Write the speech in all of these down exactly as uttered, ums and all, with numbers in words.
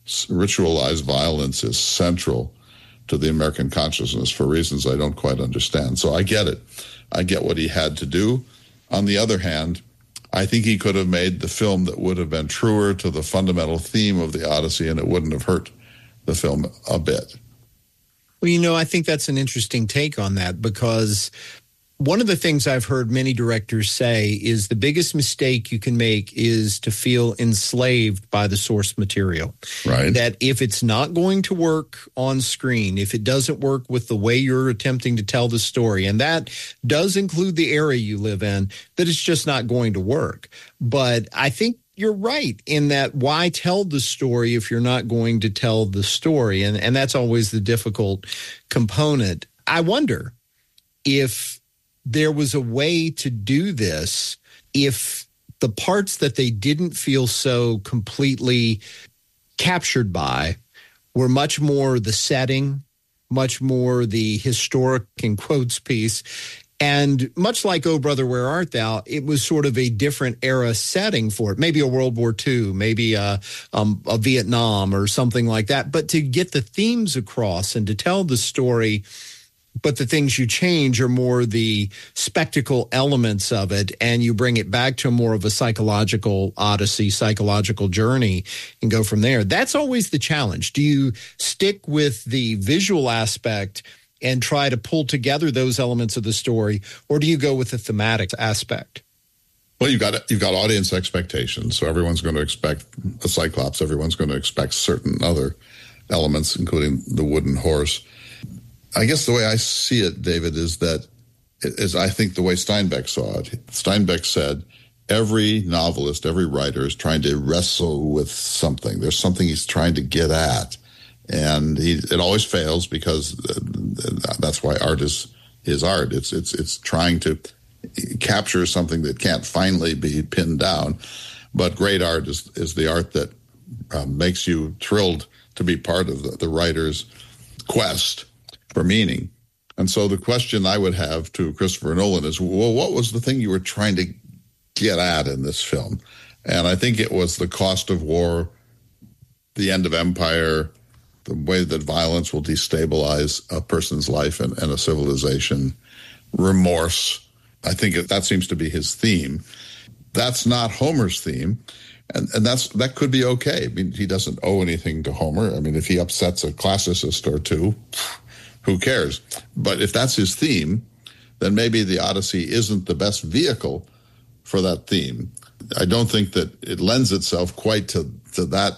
ritualized violence is central to the American consciousness for reasons I don't quite understand. So I get it. I get what he had to do. On the other hand, I think he could have made the film that would have been truer to the fundamental theme of the Odyssey, and it wouldn't have hurt the film a bit. Well, you know, I think that's an interesting take on that, because one of the things I've heard many directors say is the biggest mistake you can make is to feel enslaved by the source material. Right. That if it's not going to work on screen, if it doesn't work with the way you're attempting to tell the story, and that does include the area you live in, that it's just not going to work. But I think you're right in that why tell the story if you're not going to tell the story? And, and that's always the difficult component. I wonder if there was a way to do this if the parts that they didn't feel so completely captured by were much more the setting, much more the historic, in quotes, piece. And much like Oh, Brother, Where Art Thou, it was sort of a different era setting for it. Maybe a World War Two, maybe a, um, a Vietnam or something like that. But to get the themes across and to tell the story, but the things you change are more the spectacle elements of it, and you bring it back to more of a psychological odyssey, psychological journey, and go from there. That's always the challenge. Do you stick with the visual aspect and try to pull together those elements of the story, or do you go with the thematic aspect? Well, you've got you've got audience expectations, so everyone's going to expect a Cyclops. Everyone's going to expect certain other elements, including the wooden horse. I guess the way I see it, David, is that is I think the way Steinbeck saw it. Steinbeck said every novelist, every writer is trying to wrestle with something. There's something he's trying to get at, and he, it always fails because that's why art is is art. It's it's it's trying to capture something that can't finally be pinned down. But great art is is the art that uh, makes you thrilled to be part of the, the writer's quest for meaning. And so the question I would have to Christopher Nolan is, well, what was the thing you were trying to get at in this film? And I think it was the cost of war, the end of empire, the way that violence will destabilize a person's life and, and a civilization, remorse. I think that seems to be his theme. That's not Homer's theme. And, and that's that could be okay. I mean, he doesn't owe anything to Homer. I mean, if he upsets a classicist or two, who cares? But if that's his theme, then maybe the Odyssey isn't the best vehicle for that theme. I don't think that it lends itself quite to, to that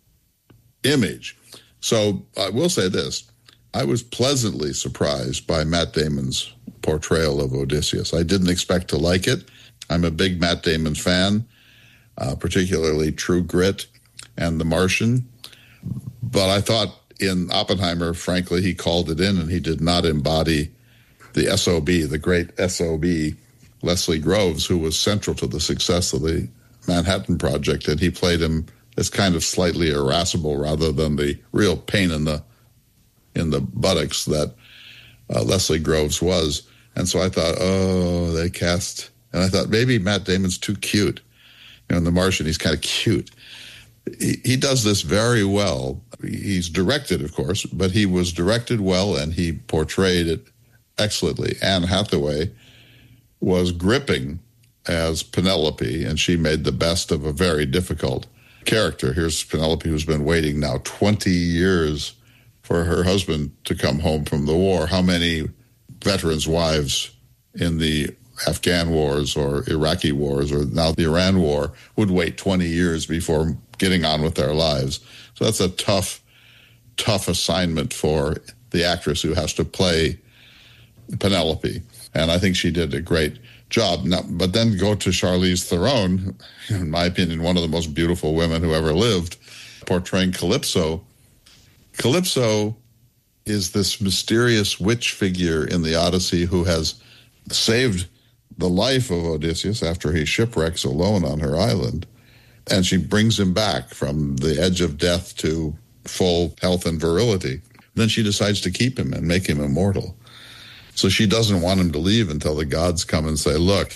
image. So I will say this. I was pleasantly surprised by Matt Damon's portrayal of Odysseus. I didn't expect to like it. I'm a big Matt Damon fan, uh, particularly True Grit and The Martian. But I thought in Oppenheimer, frankly, he called it in, and he did not embody the S O B, the great S O B, Leslie Groves, who was central to the success of the Manhattan Project, and he played him as kind of slightly irascible rather than the real pain in the in the buttocks that uh, Leslie Groves was. And so I thought, oh, they cast, and I thought maybe Matt Damon's too cute. You know, in The Martian, he's kind of cute. He, he does this very well. He's directed, of course, but he was directed well, and he portrayed it excellently. Anne Hathaway was gripping as Penelope, and she made the best of a very difficult character. Here's Penelope, who's been waiting now twenty years for her husband to come home from the war. How many veterans' wives in the Afghan wars or Iraqi wars or now the Iran war would wait twenty years before getting on with their lives? So that's a tough, tough assignment for the actress who has to play Penelope. And I think she did a great job. Now, but then go to Charlize Theron, in my opinion, one of the most beautiful women who ever lived, portraying Calypso. Calypso is this mysterious witch figure in the Odyssey who has saved the life of Odysseus after he shipwrecks alone on her island. And she brings him back from the edge of death to full health and virility. Then she decides to keep him and make him immortal. So she doesn't want him to leave until the gods come and say, look,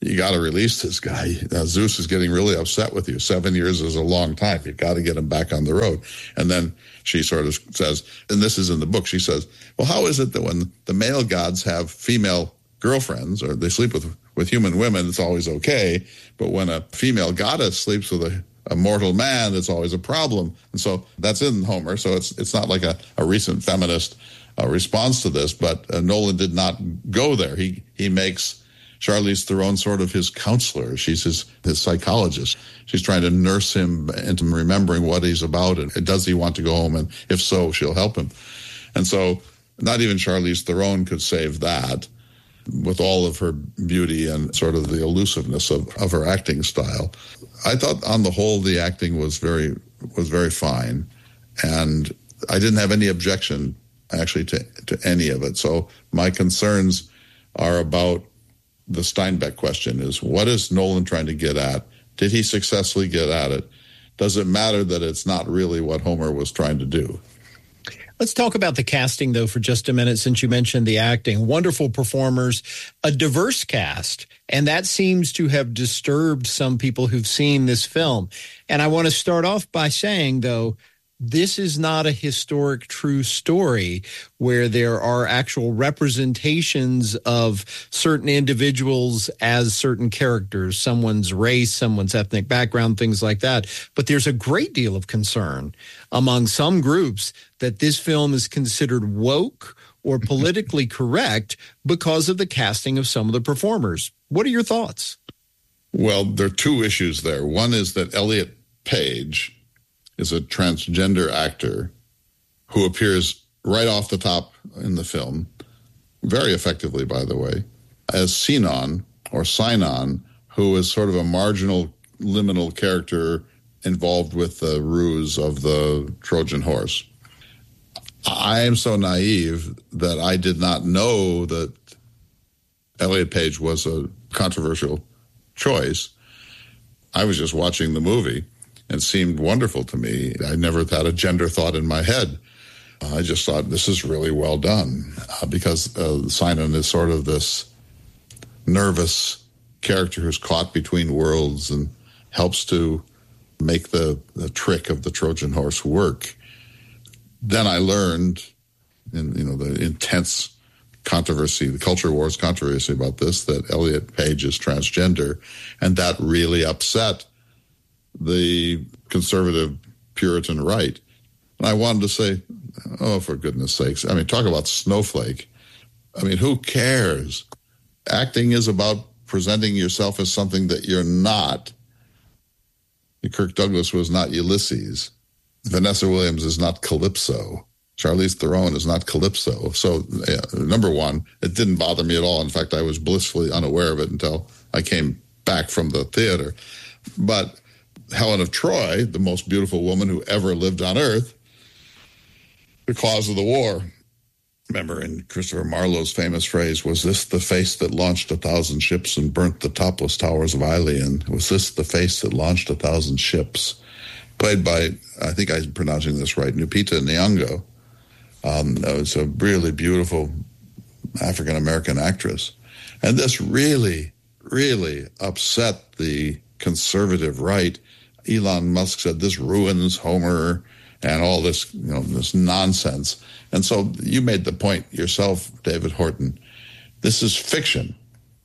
you got to release this guy. Uh, Zeus is getting really upset with you. Seven years is a long time. You've got to get him back on the road. And then she sort of says, and this is in the book, she says, well, how is it that when the male gods have female girlfriends or they sleep with, with human women, it's always okay. But when a female goddess sleeps with a, a mortal man, it's always a problem. And so that's in Homer. So it's it's not like a, a recent feminist uh, response to this, but uh, Nolan did not go there. He he makes Charlize Theron sort of his counselor. She's his, his psychologist. She's trying to nurse him into remembering what he's about and does he want to go home, and if so, she'll help him. And so not even Charlize Theron could save that with all of her beauty and sort of the elusiveness of, of her acting style. I thought on the whole the acting was very was very fine, and I didn't have any objection actually to, to any of it. So my concerns are about the Steinbeck question is, what is Nolan trying to get at? Did he successfully get at it? Does it matter that it's not really what Homer was trying to do? Let's talk about the casting, though, for just a minute, since you mentioned the acting. Wonderful performers, a diverse cast, and that seems to have disturbed some people who've seen this film. And I want to start off by saying, though, this is not a historic true story where there are actual representations of certain individuals as certain characters, someone's race, someone's ethnic background, things like that. But there's a great deal of concern among some groups that this film is considered woke or politically correct because of the casting of some of the performers. What are your thoughts? Well, there are two issues there. One is that Elliot Page is a transgender actor who appears right off the top in the film, very effectively, by the way, as Sinon or Sinon, who is sort of a marginal, liminal character involved with the ruse of the Trojan horse. I am so naive that I did not know that Elliot Page was a controversial choice. I was just watching the movie. It seemed wonderful to me. I never had a gender thought in my head. I just thought, this is really well done, uh, because uh, Sinon is sort of this nervous character who's caught between worlds and helps to make the, the trick of the Trojan horse work. Then I learned, in you know the intense controversy, the culture wars controversy about this, that Elliot Page is transgender, and that really upset the conservative Puritan right. And I wanted to say, oh, for goodness sakes. I mean, talk about snowflake. I mean, who cares? Acting is about presenting yourself as something that you're not. Kirk Douglas was not Ulysses. Vanessa Williams is not Calypso. Charlize Theron is not Calypso. So, yeah, number one, it didn't bother me at all. In fact, I was blissfully unaware of it until I came back from the theater. But Helen of Troy, the most beautiful woman who ever lived on Earth, the cause of the war. Remember, in Christopher Marlowe's famous phrase, was this the face that launched a thousand ships and burnt the topless towers of Ilion? Was this the face that launched a thousand ships? Played by, I think I'm pronouncing this right, Lupita Nyong'o. Um, it's a really beautiful African-American actress. And this really, really upset the conservative right. Elon Musk said this ruins Homer and all this, you know, this nonsense. And so you made the point yourself, David Horton. This is fiction.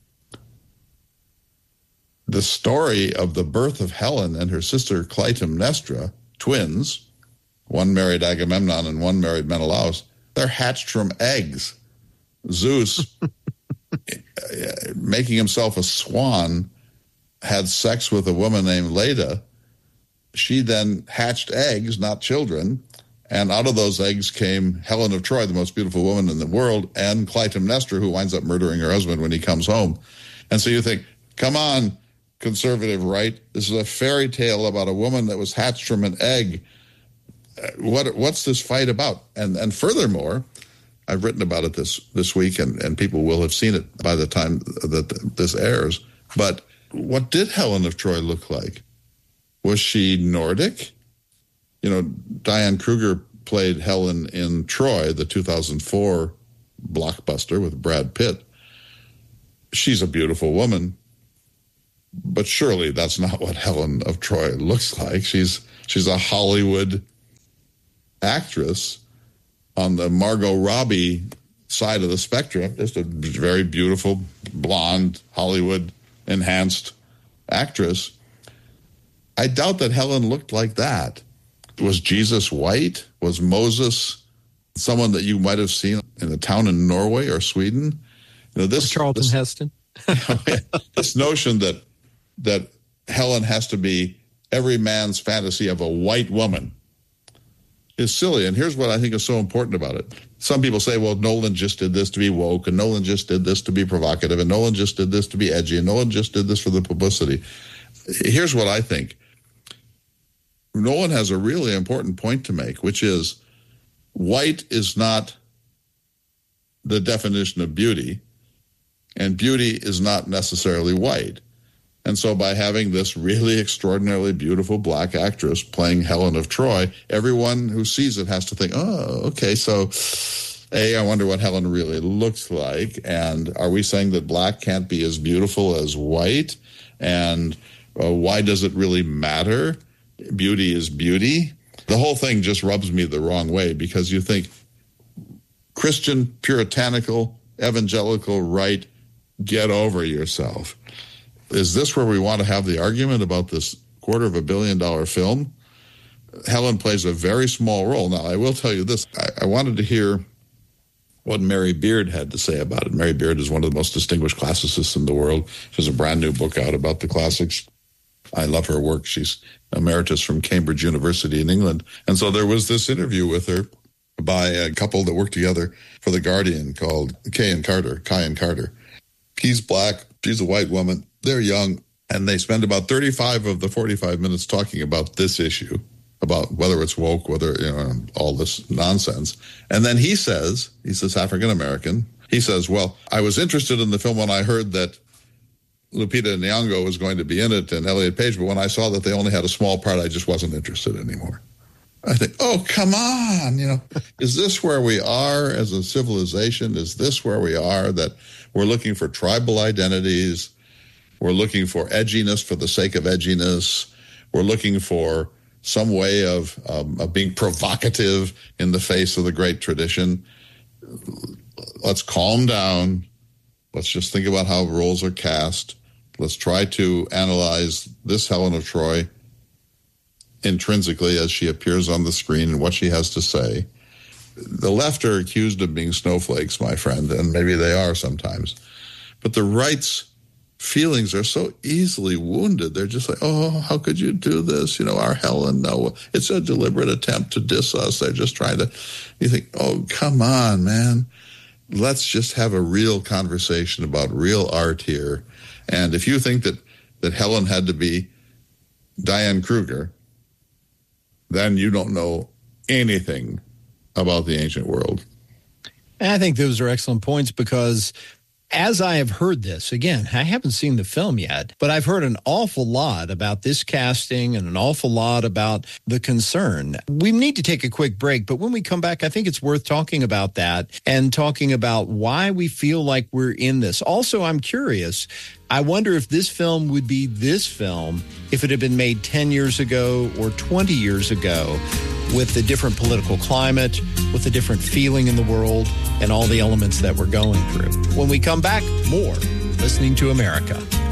The story of the birth of Helen and her sister Clytemnestra, twins, one married Agamemnon and one married Menelaus, they're hatched from eggs. Zeus, making himself a swan, had sex with a woman named Leda. She then hatched eggs, not children, and out of those eggs came Helen of Troy, the most beautiful woman in the world, and Clytemnestra, who winds up murdering her husband when he comes home. And so you think, come on, conservative right, this is a fairy tale about a woman that was hatched from an egg. What what's this fight about? And and furthermore, I've written about it this this week, and, and people will have seen it by the time that this airs. But what did Helen of Troy look like? Was she Nordic? You know, Diane Kruger played Helen in Troy, the two thousand four blockbuster with Brad Pitt. She's a beautiful woman. But surely that's not what Helen of Troy looks like. She's she's a Hollywood actress on the Margot Robbie side of the spectrum, just a very beautiful, blonde, Hollywood-enhanced actress. I doubt that Helen looked like that. Was Jesus white? Was Moses someone that you might have seen in a town in Norway or Sweden? You know, this or Charlton this, Heston. this notion that that Helen has to be every man's fantasy of a white woman is silly. And here's what I think is so important about it. Some people say, well, Nolan just did this to be woke, and Nolan just did this to be provocative, and Nolan just did this to be edgy, and Nolan just did this for the publicity. Here's what I think. Nolan has a really important point to make, which is white is not the definition of beauty, and beauty is not necessarily white. And so by having this really extraordinarily beautiful black actress playing Helen of Troy, everyone who sees it has to think, oh, okay, so A, I wonder what Helen really looks like, and are we saying that black can't be as beautiful as white? And uh, why does it really matter? Beauty is beauty. The whole thing just rubs me the wrong way, because you think Christian, puritanical, evangelical right, get over yourself. Is this where we want to have the argument about this quarter of a billion dollar film? Helen plays a very small role. Now, I will tell you this. I, I wanted to hear what Mary Beard had to say about it. Mary Beard is one of the most distinguished classicists in the world. She has a brand new book out about the classics. I love her work. She's emeritus from Cambridge University in England. And so there was this interview with her by a couple that worked together for The Guardian called Kay and Carter, Kai and Carter. He's black. She's a white woman. They're young. And they spend about thirty-five of the forty-five minutes talking about this issue, about whether it's woke, whether, you know, all this nonsense. And then he says, he's this African-American, he says, well, I was interested in the film when I heard that Lupita Nyong'o was going to be in it and Elliot Page, but when I saw that they only had a small part, I just wasn't interested anymore. I think, oh, come on, you know, is this where we are as a civilization? Is this where we are, that we're looking for tribal identities? We're looking for edginess for the sake of edginess. We're looking for some way of, um, of being provocative in the face of the great tradition. Let's calm down. Let's just think about how roles are cast. Let's try to analyze this Helen of Troy intrinsically as she appears on the screen and what she has to say. The left are accused of being snowflakes, my friend, and maybe they are sometimes. But the right's feelings are so easily wounded. They're just like, oh, how could you do this? You know, our Helen, no, it's a deliberate attempt to diss us. They're just trying to, you think, oh, come on, man. Let's just have a real conversation about real art here. And if you think that, that Helen had to be Diane Kruger, then you don't know anything about the ancient world. And I think those are excellent points, because as I have heard this, again, I haven't seen the film yet, but I've heard an awful lot about this casting and an awful lot about the concern. We need to take a quick break, but when we come back, I think it's worth talking about that and talking about why we feel like we're in this. Also, I'm curious, I wonder if this film would be this film if it had been made ten years ago or twenty years ago, with a different political climate, with a different feeling in the world, and all the elements that we're going through. When we come back, more Listening to America.